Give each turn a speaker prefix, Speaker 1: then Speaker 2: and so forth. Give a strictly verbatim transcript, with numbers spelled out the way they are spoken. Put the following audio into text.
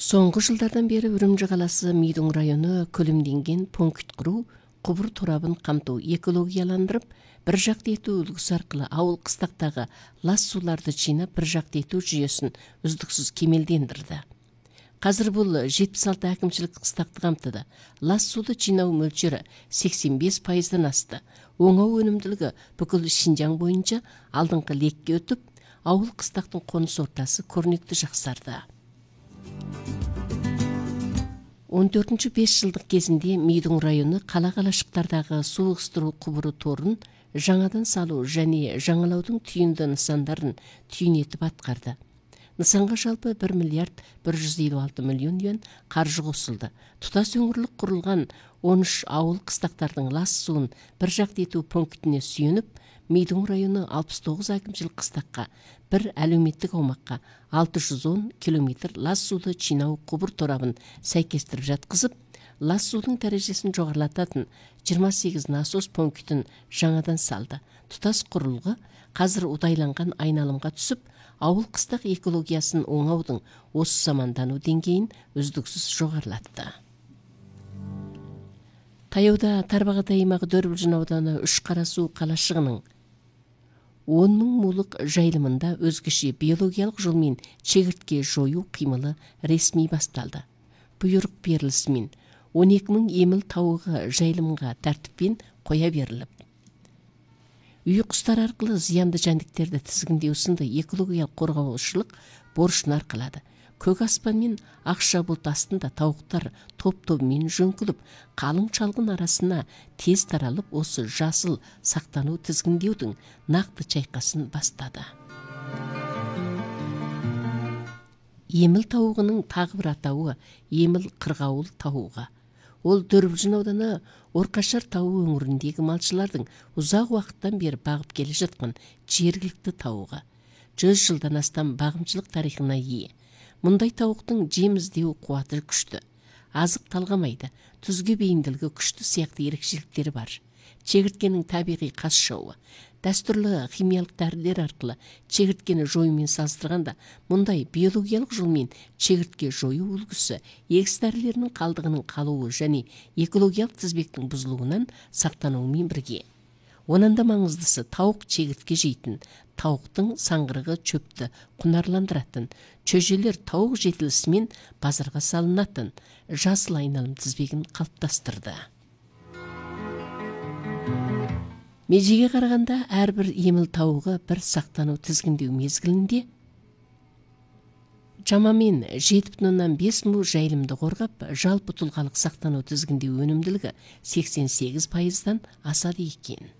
Speaker 1: Соңғы жылдардан бері Үрімжі қаласы Мидың районы көлемденген пункт құру, құбыр торабын қамту, экологияландырып, бір жақты ету үлгісі арқылы ауыл қыстақтағы лас суларды жинап, бір жақты ету жүйесін үздіксіз кемелдендірді. Қазір бұл жетпіс алты әкімшілік қыстақты қамтыды. Лас суды жинау мөлшері сексен бес пайыздан асты. Оңау өнімділігі бүкіл Шинжаң бойынша алдыңғы лекке өтіп, ауыл қыстақтың қоныс ортасы көрнекті жақсарды. он төртінші бес жылдық кезінде Мидың районы қала-қалашықтардағы су ығыстыру құбыры торын жаңадан салу және жаңалаудың түйінді нысандарын түйін етіп атқарды. Нысанға жалпы бір миллиард бір жүз елу алты миллион юан қаржы қосылды. Тұтас өңірлік құрылған он үш ауыл қыстақтардың лас суын бір жақты ету пунктіне сүйеніп, Мидың районы алпыс тоғыз әкімшілік қыстаққа, бір әлеуметтік аумаққа алты жүз он километр лас суды жинау құбыр торабын сәйкестіріп жатқызып, лас судың дәрежесін жоғарылататын жиырма сегіз насос пунктін жаңадан салды. Тұтас құрылғы қазір удайланған айналымға түсіп, ауыл қыстақ экологиясын оңаудың осы замандану деңгейін үздіксіз жоғарылатты. Таяуда Тарбағатай аймағы Дөрбілжін ауданы үш қарасу қалашығының он мың мулық жайылымында өзгеше биологиялық жолмен чегіртке жою қимылы ресми басталды. Бұйрық берілісімен он екі мың еміл тауығы жайылымға тәртіппен қоя беріліп, үй құстар арқылы зиянды жәндіктерді тізгіндеу сынды экологиялық қорғаушылық борышын арқалады. Көк аспан мен ақша бұлт астында тауықтар топ-тобымен жөңкіліп, қалың шалғын арасына тез таралып, осы жасыл сақтану тізгіндеудің нақты чайқасын бастады. Еміл тауығының тағы бір атауы еміл қырғауыл тауығы. Ол Дөрбілжін ауданы Орқашар тауы өңіріндегі малшылардың ұзақ уақыттан бері бағып келе жатқан жергілікті тауығы. жүз жылдан астам бағымшылық тарихына ие. Мұндай тауықтың жем іздеу қуаты күшті, азық талғамайды, тұзге бейімділігі күшті сияқты ерекшеліктері бар. Чегірткенің табиғи қас жауы, дәстүрлі химиялық дәрілер арқылы чегірткені жоюмен салыстырғанда, мұндай биологиялық жолмен чегіртке жою үлгісі егіс дәрілерінің қалдығының қалуы және экологиялық тізбектің бұзылуынан сақтануымен бірге. Онан да маңыздысы тауық чегіртке жейтін, тауықтың саңғырығы чөпті құнарландыратын, чөжелер тауық жетілісімен базарға салынатын жасыл айналым тізбегін қалыптастырды. Межеге қарағанда әрбір еміл тауығы бір сақтану тізгіндеу мезгілінде шамамен жеті бүтін оннан бес мың жайылымды қорғап, жалпы тұлғалық сақтану тізгіндеу өнімділігі сексен сегіз пайыздан асады екен.